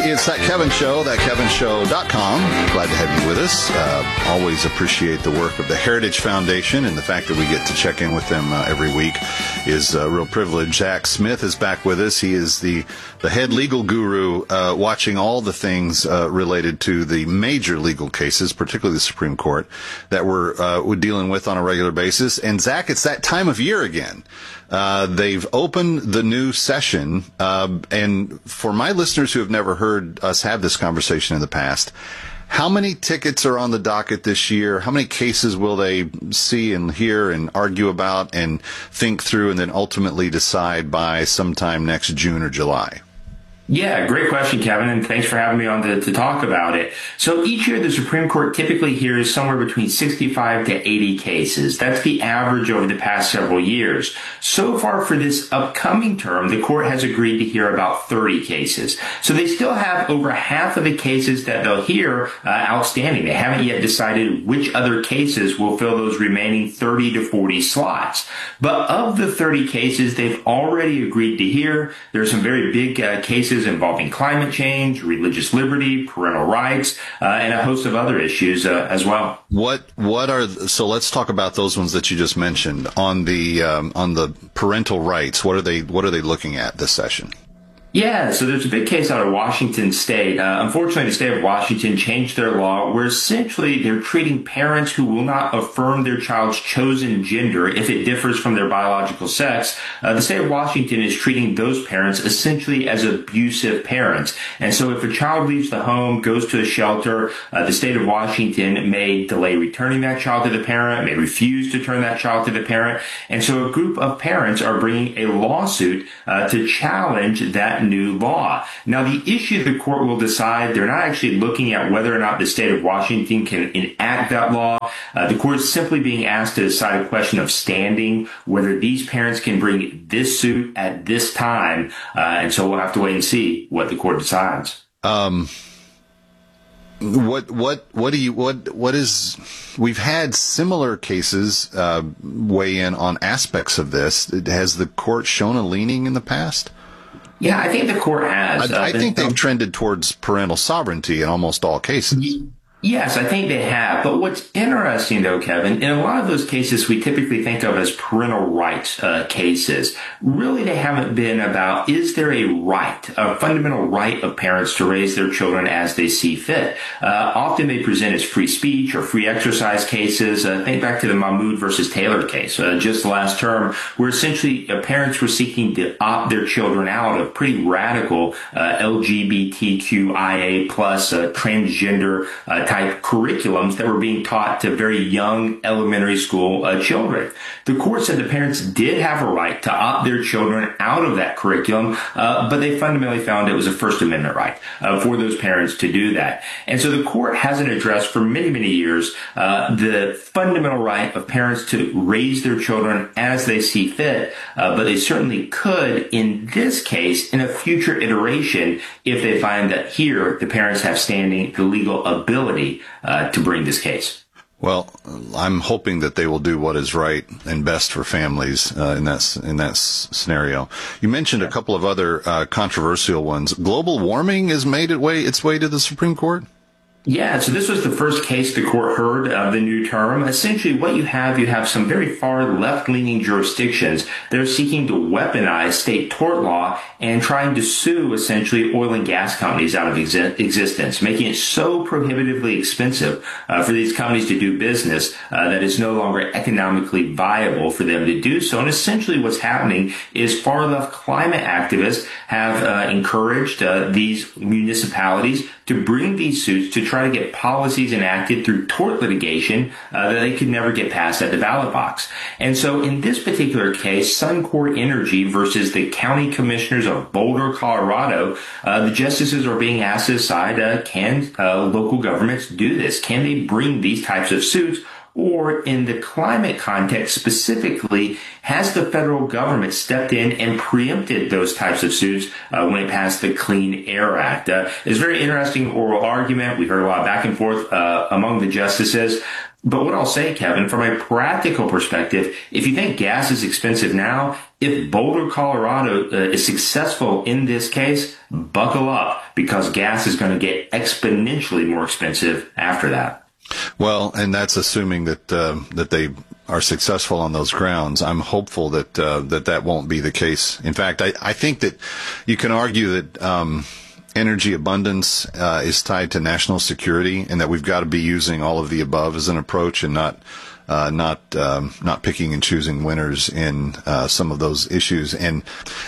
It's That Kevin Show, thatkevinshow.com. Glad to have you with us. Always appreciate the work of the Heritage Foundation, and the fact that we get to check in with them every week is a real privilege. Zach Smith is back with us. He is the head legal guru, watching all the things related to the major legal cases, particularly the Supreme Court, that we're dealing with on a regular basis. And Zach, it's that time of year again. They've opened the new session, and for my listeners who have never heard us have this conversation in the past, how many tickets are on the docket this year? How many cases will they see and hear and argue about and think through and then ultimately decide by sometime next June or July? Yeah, great question, Kevin, and thanks for having me on to talk about it. So each year, the Supreme Court typically hears somewhere between 65 to 80 cases. That's the average over the past several years. So far for this upcoming term, the court has agreed to hear about 30 cases. So they still have over half of the cases that they'll hear outstanding. They haven't yet decided which other cases will fill those remaining 30 to 40 slots. But of the 30 cases they've already agreed to hear, there are some very big cases involving climate change, religious liberty, parental rights, and a host of other issues as well. So let's talk about those ones that you just mentioned on the parental rights. What are they looking at this session? Yeah, so there's a big case out of Washington State. Unfortunately, the state of Washington changed their law where essentially they're treating parents who will not affirm their child's chosen gender if it differs from their biological sex. The state of Washington is treating those parents essentially as abusive parents. And so if a child leaves the home, goes to a shelter, the state of Washington may delay returning that child to the parent, may refuse to turn that child to the parent. And so a group of parents are bringing a lawsuit to challenge that new law. Now, the issue the court will decide, they're not actually looking at whether or not the state of Washington can enact that law. The court is simply being asked to decide a question of standing, whether these parents can bring this suit at this time. And so we'll have to wait and see what the court decides. We've had similar cases Weigh in on aspects of this. Has the court shown a leaning in the past? Yeah, I think the court has. I think they've trended towards parental sovereignty in almost all cases. Yes, I think they have. But what's interesting, though, Kevin, in a lot of those cases we typically think of as parental rights cases, really they haven't been about, is there a right, a fundamental right of parents to raise their children as they see fit? Often they present as free speech or free exercise cases. Think back to the Mahmoud versus Taylor case, just last term, where essentially parents were seeking to opt their children out of pretty radical LGBTQIA plus transgender type curriculums that were being taught to very young elementary school children. The court said the parents did have a right to opt their children out of that curriculum, but they fundamentally found it was a First Amendment right for those parents to do that. And so the court hasn't addressed for many, many years the fundamental right of parents to raise their children as they see fit, but they certainly could in this case in a future iteration if they find that here the parents have standing, the legal ability to bring this case. Well, I'm hoping that they will do what is right and best for families in that scenario. You mentioned a couple of other controversial ones. Global warming has made its way to the Supreme Court? Yeah, so this was the first case the court heard of the new term. Essentially, what you have some very far left-leaning jurisdictions that are seeking to weaponize state tort law and trying to sue, essentially, oil and gas companies out of existence, making it so prohibitively expensive for these companies to do business that it's no longer economically viable for them to do so. And essentially what's happening is far-left climate activists have encouraged these municipalities to bring these suits to try to get policies enacted through tort litigation that they could never get passed at the ballot box. And so in this particular case, Suncor Energy versus the county commissioners of Boulder, Colorado, the justices are being asked to decide, can local governments do this? Can they bring these types of suits? Or in the climate context specifically, has the federal government stepped in and preempted those types of suits when it passed the Clean Air Act? It's a very interesting oral argument. We heard a lot of back and forth among the justices. But what I'll say, Kevin, from a practical perspective, if you think gas is expensive now, if Boulder, Colorado is successful in this case, buckle up, because gas is going to get exponentially more expensive after that. Well, and that's assuming that that they are successful on those grounds. I'm hopeful that that won't be the case. In fact, I think that you can argue that energy abundance is tied to national security, and that we've got to be using all of the above as an approach, and not picking and choosing winners in some of those issues. And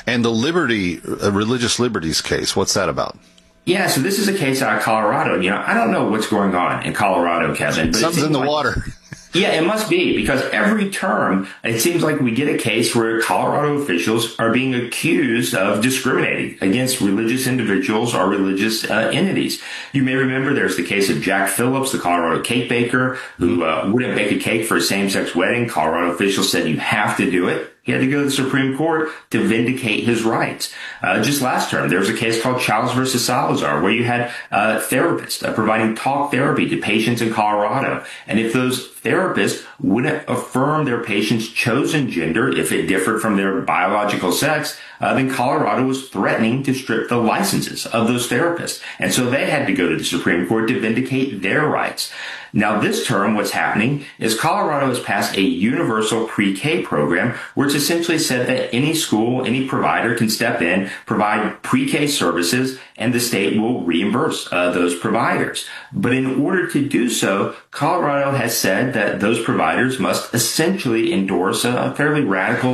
the religious liberties case, what's that about? Yeah, so this is a case out of Colorado. I don't know what's going on in Colorado, Kevin. But something's in the water. Yeah, it must be, because every term, it seems like we get a case where Colorado officials are being accused of discriminating against religious individuals or religious entities. You may remember there's the case of Jack Phillips, the Colorado cake baker, who wouldn't bake a cake for a same-sex wedding. Colorado officials said you have to do it. He had to go to the Supreme Court to vindicate his rights. Just last term, there was a case called Childs versus Salazar, where you had therapists providing talk therapy to patients in Colorado. And if those therapists wouldn't affirm their patient's chosen gender if it differed from their biological sex, then Colorado was threatening to strip the licenses of those therapists. And so they had to go to the Supreme Court to vindicate their rights. Now, this term, what's happening is Colorado has passed a universal pre-K program where it's essentially said that any school, any provider can step in, provide pre-K services, and the state will reimburse those providers. But in order to do so, Colorado has said that those providers must essentially endorse a fairly radical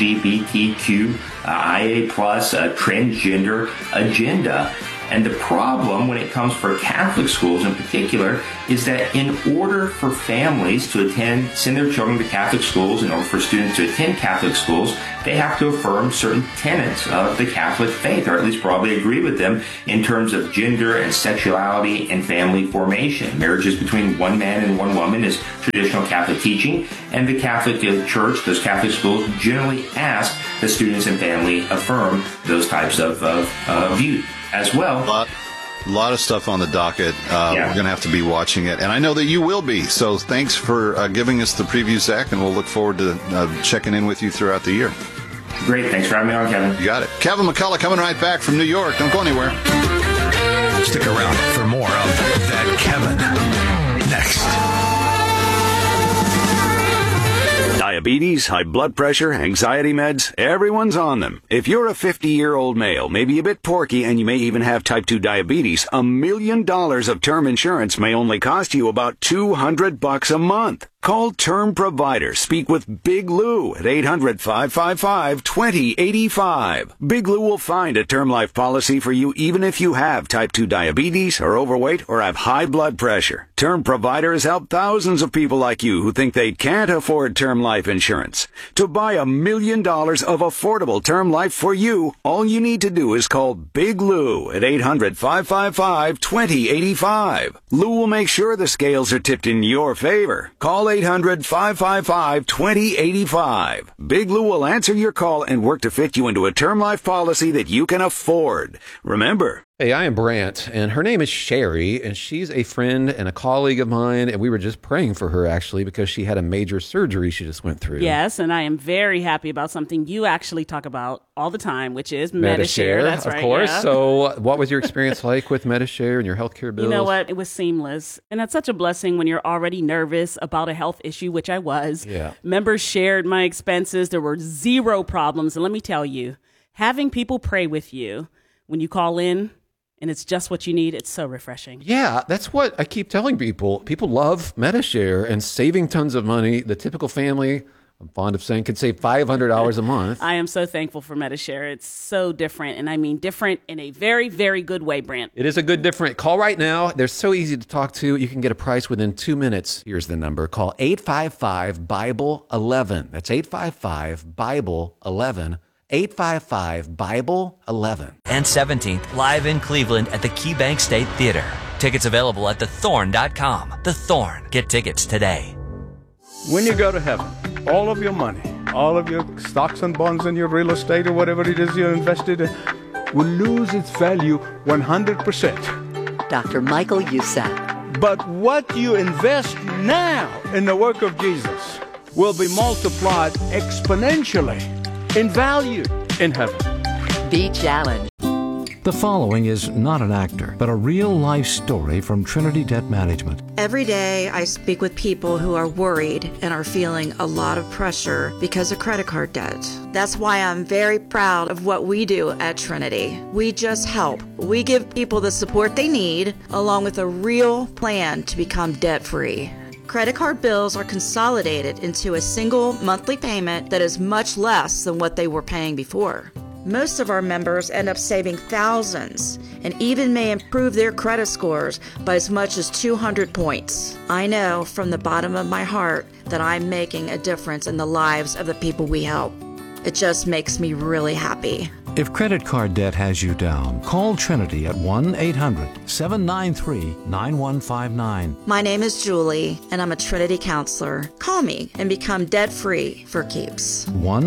LGBTQ, IA+, transgender agenda. And the problem when it comes for Catholic schools in particular is that in order for families to send their children to Catholic schools, in order for students to attend Catholic schools, they have to affirm certain tenets of the Catholic faith, or at least broadly agree with them in terms of gender and sexuality and family formation. Marriages between one man and one woman is traditional Catholic teaching, and the Catholic Church, those Catholic schools, generally ask the students and family affirm those types of views as well. A lot of stuff on the docket. We're going to have to be watching it, and I know that you will be. So thanks for giving us the preview, Zach, and we'll look forward to checking in with you throughout the year. Great. Thanks for having me on, Kevin. You got it. Kevin McCullough coming right back from New York. Don't go anywhere. Stick around for more of That Kevin next. Diabetes, high blood pressure, anxiety meds, everyone's on them. If you're a 50-year-old male, maybe a bit porky, and you may even have type 2 diabetes, $1 million of term insurance may only cost you about $200 a month. Call Term Provider. Speak with Big Lou at 800-555-2085. Big Lou will find a term life policy for you even if you have type 2 diabetes, are overweight, or have high blood pressure. Term Provider has helped thousands of people like you who think they can't afford term life insurance. To buy $1 million of affordable term life for you, all you need to do is call Big Lou at 800-555-2085. Lou will make sure the scales are tipped in your favor. Call 800-555-2085. Big Lou will answer your call and work to fit you into a term life policy that you can afford. Remember. Hey, I am Brant, and her name is Sherry, and she's a friend and a colleague of mine, and we were just praying for her, actually, because she had a major surgery she just went through. Yes, and I am very happy about something you actually talk about all the time, which is Medi-Share. That's right, of course. Yeah. So what was your experience like with Medi-Share and your healthcare bills? You know what? It was seamless, and it's such a blessing when you're already nervous about a health issue, which I was. Yeah. Members shared my expenses. There were zero problems, and let me tell you, having people pray with you when you call in, and it's just what you need, it's so refreshing. Yeah, that's what I keep telling people. People love Medi-Share and saving tons of money. The typical family, I'm fond of saying, could save $500 a month. I am so thankful for Medi-Share. It's so different, and I mean different in a very, very good way, Brant. It is a good different. Call right now. They're so easy to talk to. You can get a price within 2 minutes. Here's the number. Call 855-BIBLE-11. That's 855-BIBLE-11. 855-BIBLE-11. And 17th, live in Cleveland at the KeyBank State Theater. Tickets available at thethorn.com. The Thorn. Get tickets today. When you go to heaven, all of your money, all of your stocks and bonds and your real estate or whatever it is you're invested in will lose its value 100%. Dr. Michael Youssef. But what you invest now in the work of Jesus will be multiplied exponentially in value in heaven. Be challenged. The following is not an actor, but a real-life story from Trinity Debt Management. Every day I speak with people who are worried and are feeling a lot of pressure because of credit card debt. That's why I'm very proud of what we do at Trinity. We just help. We give people the support they need, along with a real plan to become debt-free. Credit card bills are consolidated into a single monthly payment that is much less than what they were paying before. Most of our members end up saving thousands and even may improve their credit scores by as much as 200 points. I know from the bottom of my heart that I'm making a difference in the lives of the people we help. It just makes me really happy. If credit card debt has you down, call Trinity at 1-800-793-9159. My name is Julie, and I'm a Trinity counselor. Call me and become debt-free for keeps.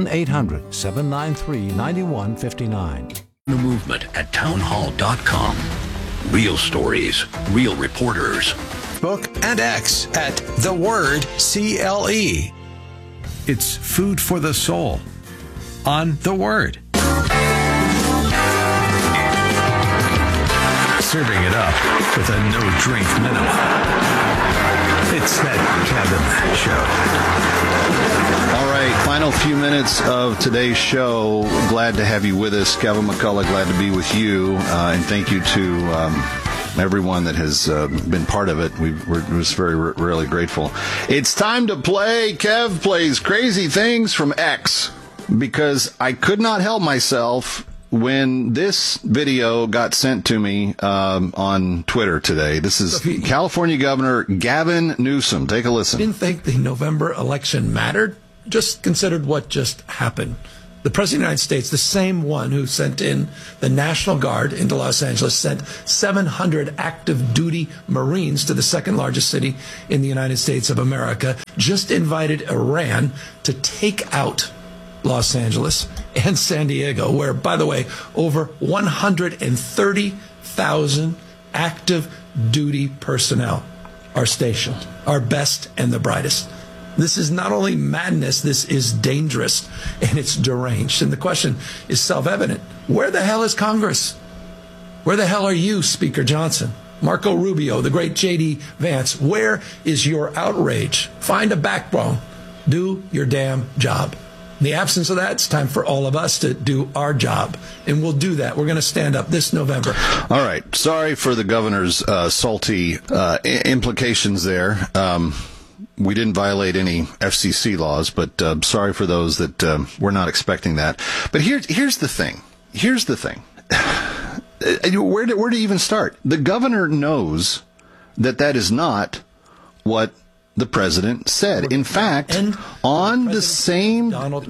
1-800-793-9159. The movement at townhall.com. Real stories, real reporters. Book and X at The Word CLE. It's food for the soul on The Word. Serving it up with a no-drink minimum. It's that Kevin Show. All right, final few minutes of today's show. Glad to have you with us. Kevin McCullough, glad to be with you. And thank you to everyone that has been part of it. We're just really grateful. It's time to play Kev Plays Crazy Things from X, because I could not help myself when this video got sent to me on Twitter today. This is California Governor Gavin Newsom. Take a listen. Didn't think the November election mattered. Just considered what just happened. The President of the United States, the same one who sent in the National Guard into Los Angeles, sent 700 active duty Marines to the second largest city in the United States of America, just invited Iran to take out Los Angeles and San Diego, where, by the way, over 130,000 active duty personnel are stationed, our best and the brightest. This is not only madness, this is dangerous, and it's deranged. And the question is self-evident. Where the hell is Congress? Where the hell are you, Speaker Johnson? Marco Rubio, the great J.D. Vance, where is your outrage? Find a backbone. Do your damn job. In the absence of that, it's time for all of us to do our job. And we'll do that. We're going to stand up this November. All right. Sorry for the governor's salty implications there. We didn't violate any FCC laws, but sorry for those that were not expecting that. But here's the thing. Here's the thing. Where to even start? The governor knows that is not what the president said. In fact, on the same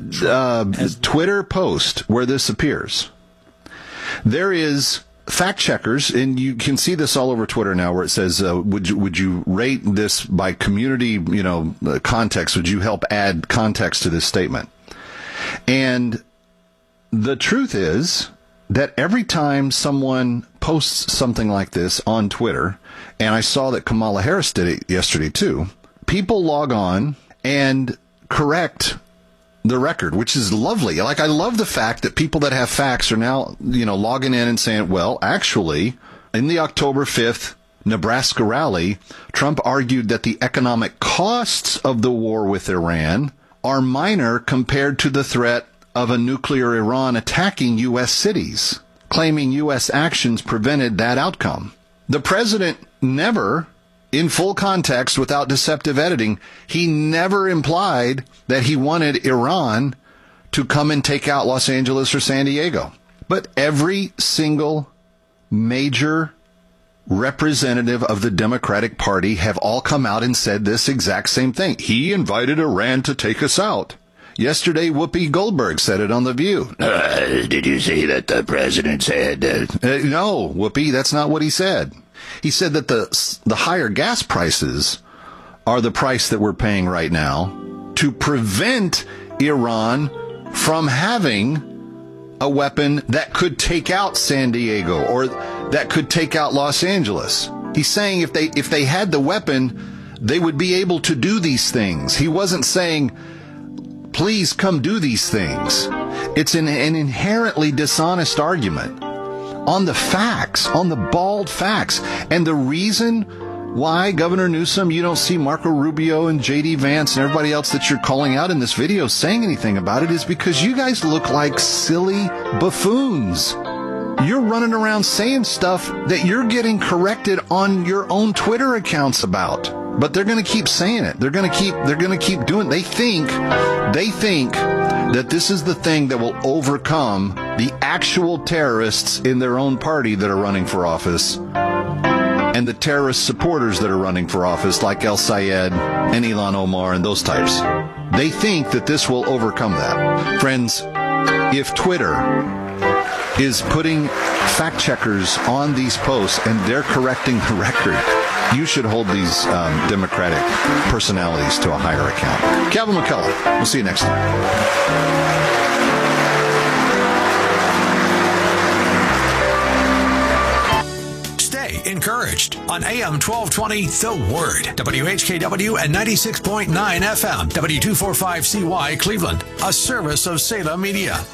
Twitter post where this appears, there is fact checkers, and you can see this all over Twitter now, where it says, would you rate this by community, context? Would you help add context to this statement? And the truth is that every time someone posts something like this on Twitter, and I saw that Kamala Harris did it yesterday too, people log on and correct the record, which is lovely. Like, I love the fact that people that have facts are now, logging in and saying, well, actually, in the October 5th Nebraska rally, Trump argued that the economic costs of the war with Iran are minor compared to the threat of a nuclear Iran attacking U.S. cities, claiming U.S. actions prevented that outcome. The president never, in full context, without deceptive editing, he never implied that he wanted Iran to come and take out Los Angeles or San Diego. But every single major representative of the Democratic Party have all come out and said this exact same thing. He invited Iran to take us out. Yesterday, Whoopi Goldberg said it on The View. Did you see that the president said that? No, Whoopi, that's not what he said. He said that the higher gas prices are the price that we're paying right now to prevent Iran from having a weapon that could take out San Diego or that could take out Los Angeles. He's saying if they had the weapon, they would be able to do these things. He wasn't saying, please come do these things. It's an inherently dishonest argument on the facts, on the bald facts. And the reason why, Governor Newsom, you don't see Marco Rubio and J.D. Vance and everybody else that you're calling out in this video saying anything about it is because you guys look like silly buffoons. You're running around saying stuff that you're getting corrected on your own Twitter accounts about. But they're going to keep saying it. They're going to keep doing it. They think that this is the thing that will overcome the actual terrorists in their own party that are running for office and the terrorist supporters that are running for office, like El Sayed and Ilhan Omar and those types. They think that this will overcome that. Friends, if Twitter is putting fact checkers on these posts and they're correcting the record, you should hold these Democratic personalities to a higher account. Calvin McCullough, we'll see you next time. Encouraged on AM 1220 The Word, WHKW and 96.9 FM, W245CY Cleveland, a service of Salem Media.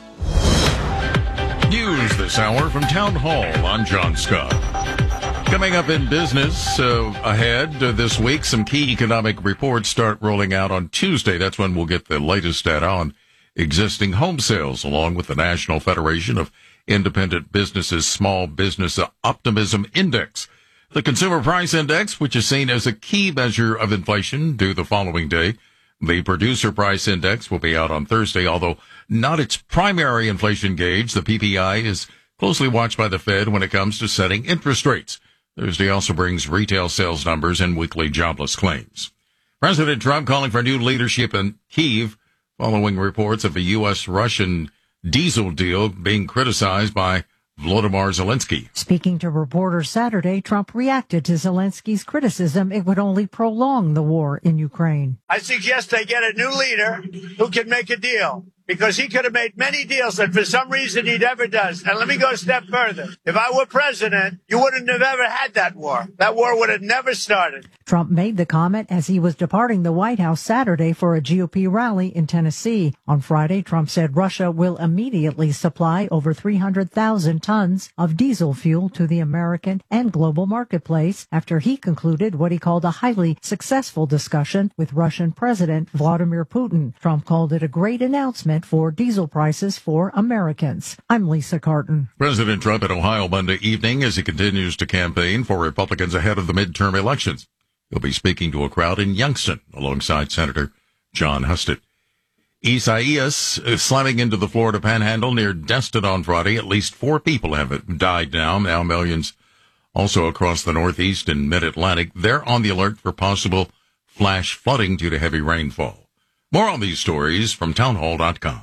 News this hour from Town Hall. I'm John Scott. Coming up in business ahead this week, some key economic reports start rolling out on Tuesday. That's when we'll get the latest data on existing home sales, along with the National Federation of Independent Businesses Small Business Optimism Index. The Consumer Price Index, which is seen as a key measure of inflation, due the following day. The Producer Price Index will be out on Thursday, although not its primary inflation gauge. The PPI is closely watched by the Fed when it comes to setting interest rates. Thursday also brings retail sales numbers and weekly jobless claims. President Trump calling for new leadership in Kyiv following reports of a U.S.-Russian diesel deal being criticized by Volodymyr Zelensky. Speaking to reporters Saturday, Trump reacted to Zelensky's criticism it would only prolong the war in Ukraine. I suggest they get a new leader who can make a deal, because he could have made many deals that for some reason he never does. And let me go a step further. If I were president, you wouldn't have ever had that war. That war would have never started. Trump made the comment as he was departing the White House Saturday for a GOP rally in Tennessee. On Friday, Trump said Russia will immediately supply over 300,000 tons of diesel fuel to the American and global marketplace after he concluded what he called a highly successful discussion with Russian President Vladimir Putin. Trump called it a great announcement for diesel prices for Americans. I'm Lisa Carton. President Trump in Ohio Monday evening as he continues to campaign for Republicans ahead of the midterm elections. He'll be speaking to a crowd in Youngstown alongside Senator John Husted. Isaias slamming into the Florida Panhandle near Destin on Friday. At least 4 people have died now. Now millions also across the Northeast and Mid-Atlantic. They're on the alert for possible flash flooding due to heavy rainfall. More on these stories from townhall.com.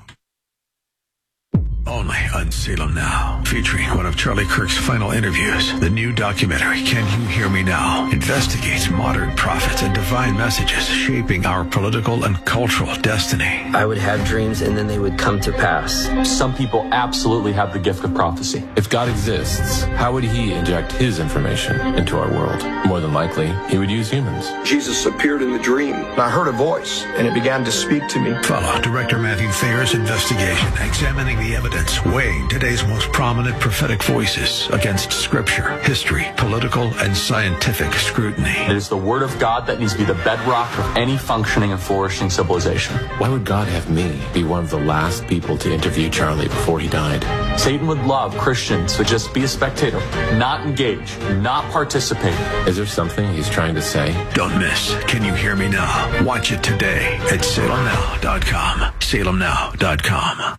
Only on Salem Now, featuring one of Charlie Kirk's final interviews. The new documentary, Can You Hear Me Now?, investigates modern prophets and divine messages shaping our political and cultural destiny. I would have dreams and then they would come to pass. Some people absolutely have the gift of prophecy. If God exists, how would he inject his information into our world? More than likely, he would use humans. Jesus appeared in the dream, and I heard a voice, and it began to speak to me. Follow Director Matthew Thayer's investigation, examining the evidence, weighing today's most prominent prophetic voices against scripture, history, political, and scientific scrutiny. It is the word of God that needs to be the bedrock of any functioning and flourishing civilization. Why would God have me be one of the last people to interview Charlie before he died? Satan would love Christians to just be a spectator, not engage, not participate. Is there something he's trying to say? Don't miss Can You Hear Me Now? Watch it today at salemnow.com. salemnow.com.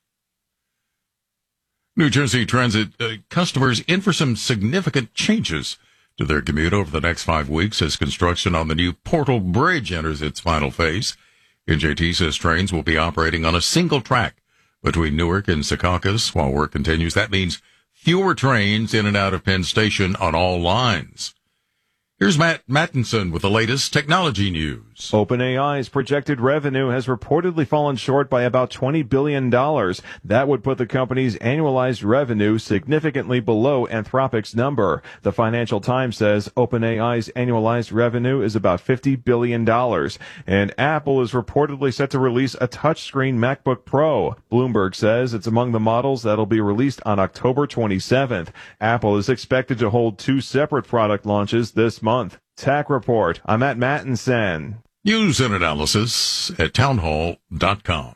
New Jersey Transit customers in for some significant changes to their commute over the next 5 weeks as construction on the new Portal Bridge enters its final phase. NJT says trains will be operating on a single track between Newark and Secaucus while work continues. That means fewer trains in and out of Penn Station on all lines. Here's Matt Mattinson with the latest technology news. OpenAI's projected revenue has reportedly fallen short by about $20 billion. That would put the company's annualized revenue significantly below Anthropic's number. The Financial Times says OpenAI's annualized revenue is about $50 billion. And Apple is reportedly set to release a touchscreen MacBook Pro. Bloomberg says it's among the models that'll be released on October 27th. Apple is expected to hold 2 separate product launches this month. Tech Report. I'm at Mattinson. News and analysis at townhall.com.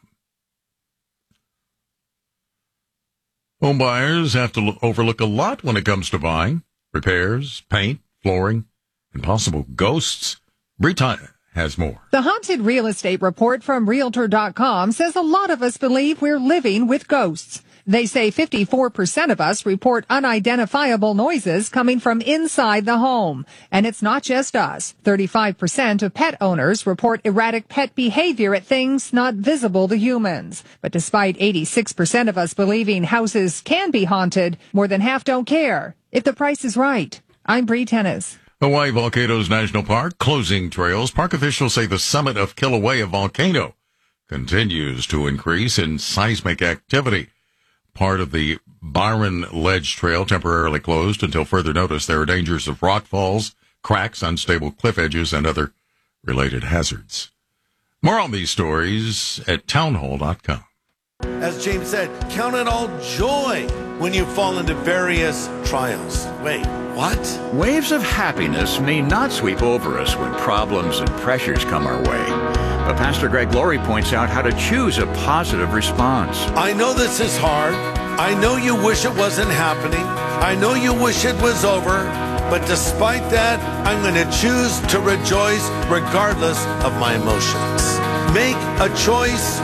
Home buyers have to overlook a lot when it comes to buying. Repairs, paint, flooring, and possible ghosts. Brita has more. The Haunted Real Estate Report from Realtor.com says a lot of us believe we're living with ghosts. They say 54% of us report unidentifiable noises coming from inside the home. And it's not just us. 35% of pet owners report erratic pet behavior at things not visible to humans. But despite 86% of us believing houses can be haunted, more than half don't care if the price is right. I'm Bree Tennis. Hawaii Volcanoes National Park closing trails. Park officials say the summit of Kilauea volcano continues to increase in seismic activity. Part of the Byron Ledge Trail temporarily closed until further notice. There are dangers of rock falls, cracks, unstable cliff edges, and other related hazards. More on these stories at townhall.com. As James said, count it all joy when you fall into various trials. Wait, what? Waves of happiness may not sweep over us when problems and pressures come our way. But Pastor Greg Laurie points out how to choose a positive response. I know this is hard. I know you wish it wasn't happening. I know you wish it was over. But despite that, I'm going to choose to rejoice regardless of my emotions. Make a choice